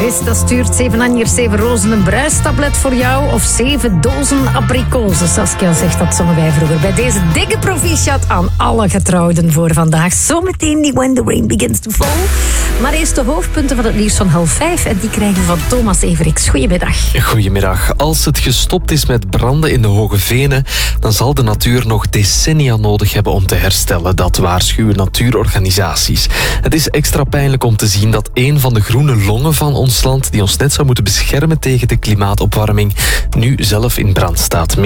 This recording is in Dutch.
Christa stuurt 7 anjers, 7 rozen, een bruistablet voor jou of 7 dozen abrikozen. Saskia zegt dat zongen wij vroeger. Bij deze dikke proficiat aan alle getrouwden voor vandaag. Zometeen die When the Rain Begins to Fall. Maar eerst de hoofdpunten van het nieuws van 4:30 en die krijgen we van Thomas Everiks. Goedemiddag. Goedemiddag. Als het gestopt is met branden in de Hoge Venen, dan zal de natuur nog decennia nodig hebben om te herstellen. Dat waarschuwen natuurorganisaties. Het is extra pijnlijk om te zien dat een van de groene longen van ons land, die ons net zou moeten beschermen tegen de klimaatopwarming, nu zelf in brand staat.